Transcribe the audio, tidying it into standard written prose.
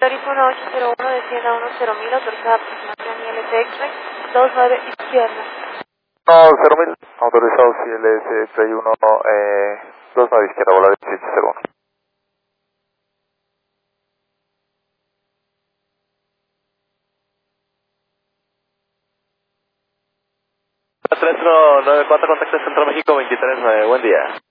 Arizona 801 desciende a 10.000, autorizada aproximación ILS X-Ray 29 izquierda. No, 0.000, autorizado ILS X-Ray 29 izquierda, volar 1701. Tres 194, contacto Centro México 23.9, buen día.